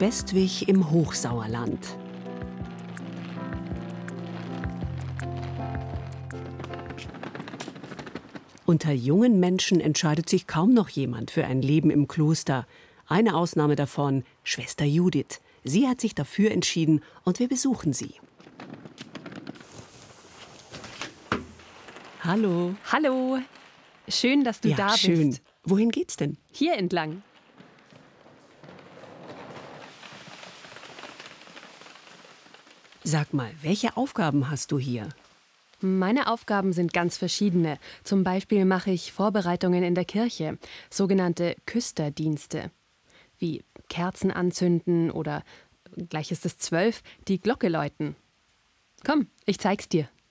Westwig im Hochsauerland. Unter jungen Menschen entscheidet sich kaum noch jemand für ein Leben im Kloster. Eine Ausnahme davon, Schwester Judith. Sie hat sich dafür entschieden und wir besuchen sie. Hallo. Hallo. Schön, dass du da bist. Schön. Wohin geht's denn? Hier entlang. Sag mal, welche Aufgaben hast du hier? Meine Aufgaben sind ganz verschiedene. Zum Beispiel mache ich Vorbereitungen in der Kirche, sogenannte Küsterdienste, wie Kerzen anzünden oder, gleich ist es 12, die Glocke läuten. Komm, ich zeig's dir.